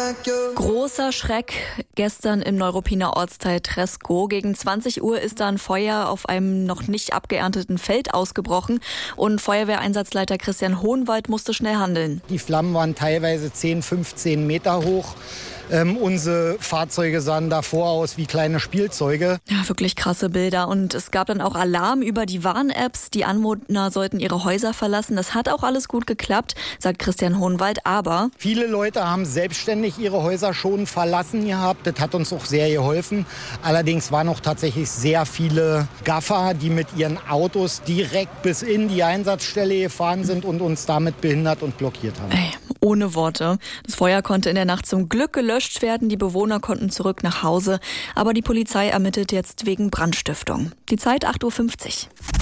Großer Schreck gestern im Neuruppiner Ortsteil Treskow. Gegen 20 Uhr ist da ein Feuer auf einem noch nicht abgeernteten Feld ausgebrochen und Feuerwehreinsatzleiter Christian Hohenwald musste schnell handeln. Die Flammen waren teilweise 10, 15 Meter hoch. Unsere Fahrzeuge sahen davor aus wie kleine Spielzeuge. Ja, wirklich krasse Bilder. Und es gab dann auch Alarm über die Warn-Apps. Die Anwohner sollten ihre Häuser verlassen. Das hat auch alles gut geklappt, sagt Christian Hohenwald. Aber viele Leute haben selbstständig ihre Häuser schon verlassen gehabt. Das hat uns auch sehr geholfen. Allerdings waren auch tatsächlich sehr viele Gaffer, die mit ihren Autos direkt bis in die Einsatzstelle gefahren sind und uns damit behindert und blockiert haben. Ohne Worte. Das Feuer konnte in der Nacht zum Glück gelöscht werden. Die Bewohner konnten zurück nach Hause. Aber die Polizei ermittelt jetzt wegen Brandstiftung. Die Zeit 8:50 Uhr.